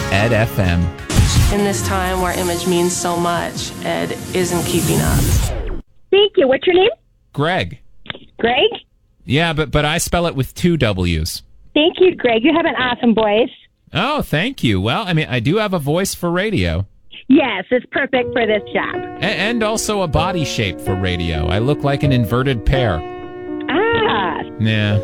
Ed FM. In this time where image means so much, Ed isn't keeping up. Thank you. What's your name? Greg. Greg? Yeah, but I spell it with 2 W's. Thank you, Greg. You have an awesome voice. Oh, thank you. Well, I mean, I do have a voice for radio. Yes, it's perfect for this job. And also a body shape for radio. I look like an inverted pear. Ah. Yeah.